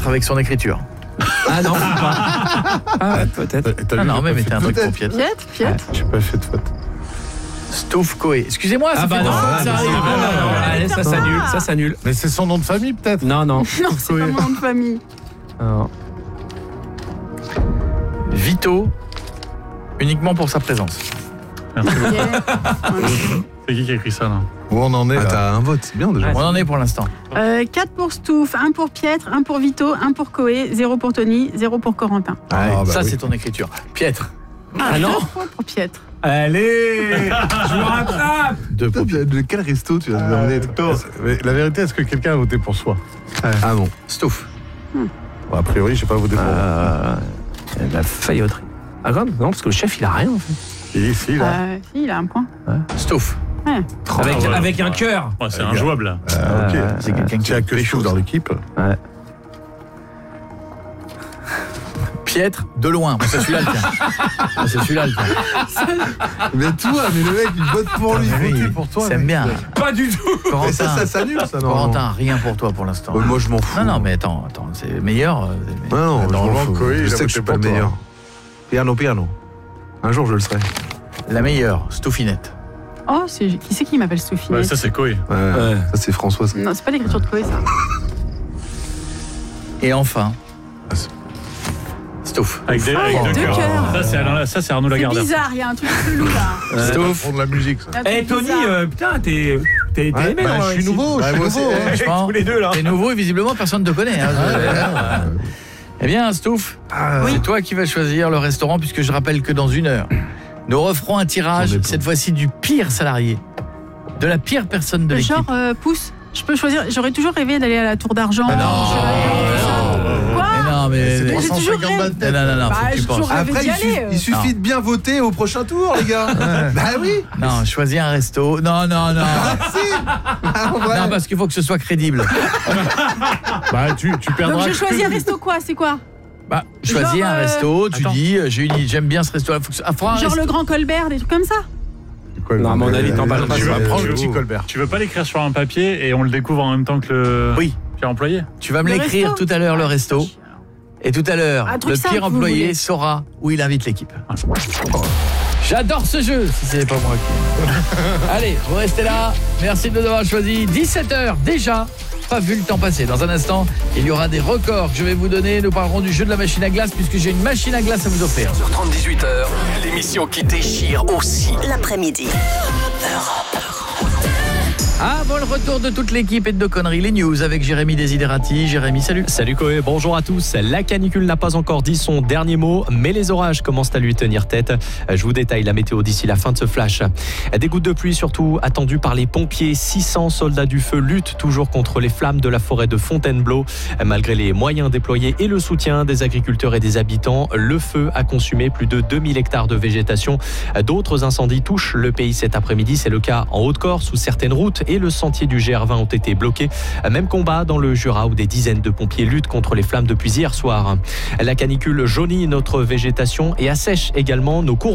Pietre avec son écriture. Ah non, pas. Ah, peut-être. Non, mais mettez un truc pour Pietre. Pietre. J'ai pas fait de faute. Stouff Coé. Excusez-moi, ça fait non, ça arrive. Allez, ça s'annule. Mais c'est son nom de famille, peut-être. Non. Non, c'est pas mon nom de famille. Non. Vito, uniquement pour sa présence. C'est qui a écrit ça là? Où on en est là? T'as un vote, c'est bien déjà. On en est pour l'instant. 4 pour Stouff, 1 pour Pietre, 1 pour Vito, 1 pour Coé, 0 pour Tony, 0 pour Corentin. Ça, c'est ton écriture. Pietre. Ah non. 3 pour Pietre. Allez, je me rattrape. 2 pour Pietre. De quel resto tu vas nous emmener, toi? Mais la vérité, est-ce que quelqu'un a voté pour soi? Ah bon. Stouff. Bon, a priori, j'ai pas voté pour moi. La failloterie. Ah non, parce que le chef, il a rien en fait. Ici, là. Si, il a un point. Stouff. Ouais. Avec un cœur. Ouais, c'est injouable là. Ok. C'est quelqu'un qui a a que fait Chou dans l'équipe. Ouais. Pietre, de loin. Bon, c'est celui-là le tien. C'est celui-là le tien. Mais toi, mais le mec, il vote pour lui. Oui, voté pour toi, c'est mec. bien. Pas du tout. Mais Corentin, ça s'annule, ça, non? Corentin, rien pour toi pour l'instant. Ouais, moi, je m'en fous. Non, mais attends, c'est meilleur. Non, je m'en Normalement, fous. Coé, Je il a sais que je suis voté pas le pour toi. meilleur. Piano. Un jour, je le serai. La meilleure, Stouffinette. Oh, qui c'est qui m'appelle Sophie? Ouais, ça c'est Coé. Ouais. Ça, c'est François. Non, c'est pas l'écriture de Coé, ça. Et enfin, Stouff. Avec deux deux cœurs. cœurs. Ça c'est Arnaud C'est Lagardère. bizarre, il y a un truc chelou là. Stouff. Pour de la musique, ça. Il y a un truc Eh Tony, bizarre. putain, t'es aimé Bah, non, je suis ici. nouveau, Bah, moi aussi, hein. Franchement, Tous les deux là. t'es nouveau et visiblement personne ne te connaît. Hein. Eh bien, Stouff, c'est toi qui vas choisir le restaurant puisque je rappelle que dans 1 heure, nous referons un tirage, cette fois-ci du pire salarié, de la pire personne de l'équipe. Genre, pouce, je peux choisir. J'aurais toujours rêvé d'aller à la Tour d'Argent. Ah non, Quoi? mais non, mais... Mais j'ai toujours rêvé. Non, faut que tu j'ai penses. toujours rêvé Après, d'y aller. il suffit de bien voter au prochain tour, les gars. Bah oui. Non, choisis un resto. Non. En vrai. Non, parce qu'il faut que ce soit crédible. Bah, tu perdras. Donc j'ai choisi un resto quoi? C'est quoi? Bah, choisis Genre, un resto, tu attends. dis, j'aime bien ce resto-là. Faut que Genre le Grand Colbert, des trucs comme ça? Non, à mon avis, t'en parles pas. Tu vas prendre le Tu petit Colbert. Tu veux pas l'écrire sur un papier et on le découvre en même temps que le Oui. pire employé? Tu vas me Le l'écrire resto tout à l'heure, le resto. Et tout à l'heure, Un truc le simple, pire vous employé voulez. saura où il invite l'équipe. J'adore ce jeu, si ce n'est pas moi qui... Allez, vous restez là. Merci de nous avoir choisi. 17h déjà. Pas vu le temps passer. Dans un instant, il y aura des records que je vais vous donner. Nous parlerons du jeu de la machine à glace puisque j'ai une machine à glace à vous offrir. 18h, l'émission qui déchire aussi. L'après-midi. Avant le retour de toute l'équipe et de conneries, les news avec Jérémy Desiderati. Jérémy, salut. Salut Koé, bonjour à tous. La canicule n'a pas encore dit son dernier mot, mais les orages commencent à lui tenir tête. Je vous détaille la météo d'ici la fin de ce flash. Des gouttes de pluie surtout attendues par les pompiers. 600 soldats du feu luttent toujours contre les flammes de la forêt de Fontainebleau. Malgré les moyens déployés et le soutien des agriculteurs et des habitants, le feu a consumé plus de 2000 hectares de végétation. D'autres incendies touchent le pays cet après-midi. C'est le cas en Haute-Corse où certaines routes et le sentier du GR20 ont été bloqués. Même combat dans le Jura où des dizaines de pompiers luttent contre les flammes depuis hier soir. La canicule jaunit notre végétation et assèche également nos cours